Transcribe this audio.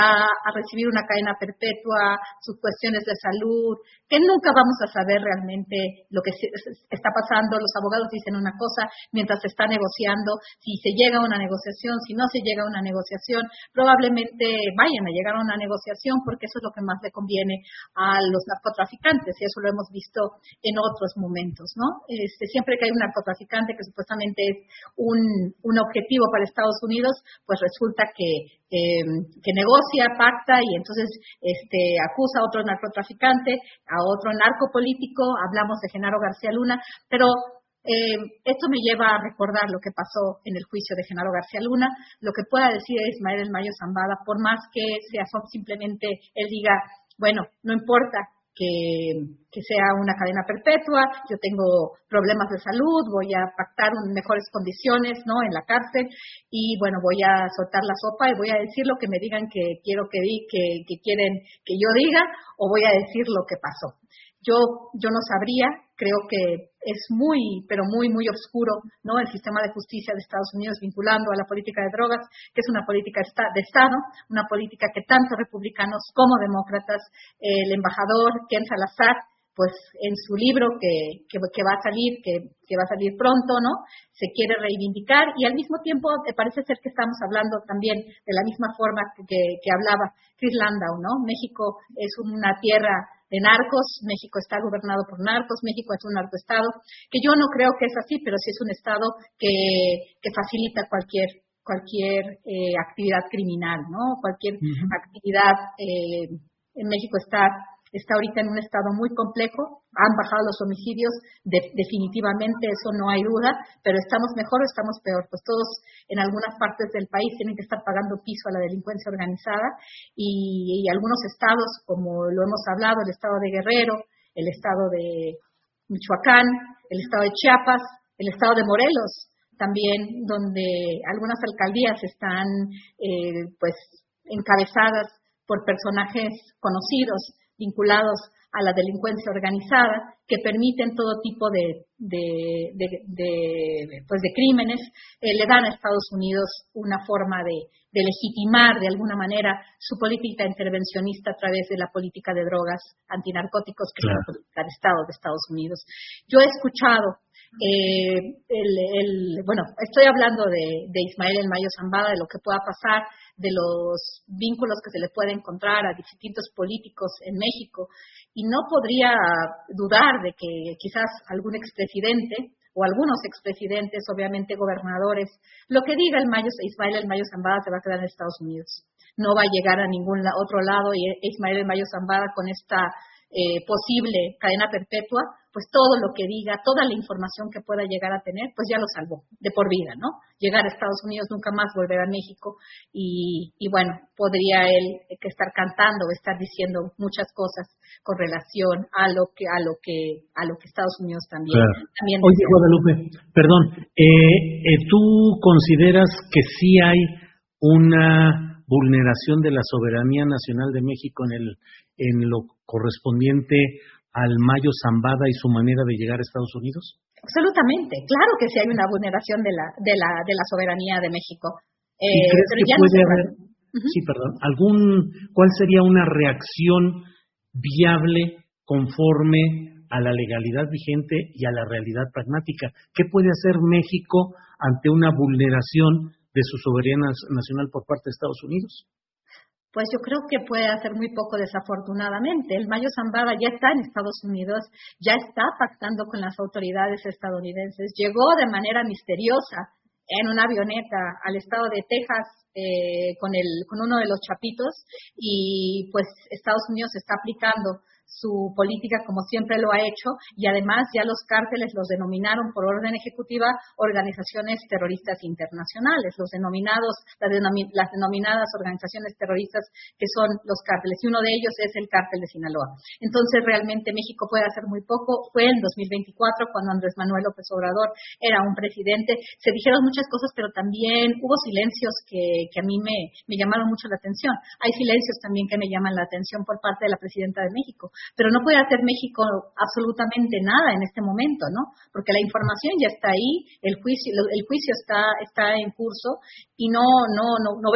a recibir una cadena perpetua, sus cuestiones de salud, que nunca vamos a saber realmente lo que está pasando. Los abogados dicen una cosa mientras se está negociando. Si se llega a una negociación, si no se llega a una negociación, probablemente vayan a llegar a una negociación porque eso es lo que más le conviene a los narcotraficantes, y eso lo hemos visto en otros momentos, ¿no? Siempre que hay un narcotraficante que supuestamente es un objetivo para Estados Unidos, pues resulta que negocia, pacta y entonces acusa a otro narcotraficante, a otro narcopolítico. Hablamos de Genaro García Luna, pero esto me lleva a recordar lo que pasó en el juicio de Genaro García Luna. Lo que pueda decir Ismael El Mayo Zambada, por más que sea simplemente él diga, bueno, no importa que sea una cadena perpetua, yo tengo problemas de salud, voy a pactar mejores condiciones, ¿no?, en la cárcel, y bueno, voy a soltar la sopa y voy a decir lo que me digan que quiero que quieren que yo diga, o voy a decir lo que pasó. Yo no sabría, creo que es muy, pero muy, muy oscuro, ¿no?, el sistema de justicia de Estados Unidos vinculando a la política de drogas, que es una política de Estado, una política que tanto republicanos como demócratas, el embajador Ken Salazar, pues en su libro que va a salir, que va a salir pronto, ¿no?, se quiere reivindicar, y al mismo tiempo parece ser que estamos hablando también de la misma forma que hablaba Chris Landau, ¿no? México es una tierra de narcos, México está gobernado por narcos, México es un narcoestado, que yo no creo que es así, pero sí es un estado que facilita cualquier actividad criminal, ¿no? Cualquier actividad. En México está ahorita en un estado muy complejo, han bajado los homicidios, definitivamente, eso no hay duda, pero ¿estamos mejor o estamos peor? Pues todos en algunas partes del país tienen que estar pagando piso a la delincuencia organizada, y algunos estados, como lo hemos hablado, el estado de Guerrero, el estado de Michoacán, el estado de Chiapas, el estado de Morelos, también, donde algunas alcaldías están pues encabezadas por personajes conocidos, vinculados a la delincuencia organizada, que permiten todo tipo de crímenes, le dan a Estados Unidos una forma de legitimar de alguna manera su política intervencionista a través de la política de drogas antinarcóticos, que es la política de Estado de Estados Unidos. Yo he escuchado, bueno, estoy hablando de Ismael El Mayo Zambada, de lo que pueda pasar, de los vínculos que se le puede encontrar a distintos políticos en México, y no podría dudar de que quizás algún expresidente o algunos expresidentes, obviamente gobernadores, lo que diga Ismael El Mayo Zambada se va a quedar en Estados Unidos. No va a llegar a ningún otro lado, y Ismael El Mayo Zambada, con esta posible cadena perpetua, pues todo lo que diga, toda la información que pueda llegar a tener, pues ya lo salvó de por vida, ¿no? Llegar a Estados Unidos, nunca más volver a México, y bueno, podría él estar cantando o estar diciendo muchas cosas con relación a lo que Estados Unidos también. Claro. También Oye, desea. Guadalupe, perdón, ¿tú consideras que sí hay una vulneración de la soberanía nacional de México en lo correspondiente al Mayo Zambada y su manera de llegar a Estados Unidos? Absolutamente, claro que sí hay una vulneración de la soberanía de México. ¿Y crees pero que ya puede no haber, sí, perdón, cuál sería una reacción viable conforme a la legalidad vigente y a la realidad pragmática? ¿Qué puede hacer México ante una vulneración de su soberanía nacional por parte de Estados Unidos? Pues yo creo que puede hacer muy poco, desafortunadamente. El Mayo Zambada ya está en Estados Unidos, ya está pactando con las autoridades estadounidenses. Llegó de manera misteriosa en una avioneta al estado de Texas con uno de los chapitos, y pues Estados Unidos está aplicando su política como siempre lo ha hecho, y además ya los cárteles los denominaron por orden ejecutiva organizaciones terroristas internacionales, las denominadas organizaciones terroristas que son los cárteles, y uno de ellos es el cártel de Sinaloa. Entonces realmente México puede hacer muy poco. Fue en 2024 cuando Andrés Manuel López Obrador era un presidente, se dijeron muchas cosas, pero también hubo silencios que a mí me llamaron mucho la atención. Hay silencios también que me llaman la atención por parte de la presidenta de México, pero no puede hacer México absolutamente nada en este momento, ¿no? Porque la información ya está ahí, el juicio está en curso, y no